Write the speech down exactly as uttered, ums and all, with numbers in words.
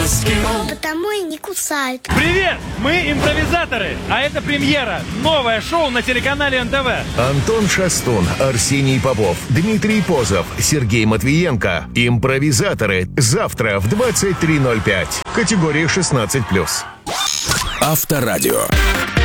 Потому и не кусают. Привет! Мы импровизаторы, а это премьера. Новое шоу на телеканале эн тэ вэ. Антон Шастун, Арсений Попов, Дмитрий Позов, Сергей Матвиенко. Импровизаторы. Завтра в двадцать три ноль пять. Категория шестнадцать плюс. Авторадио.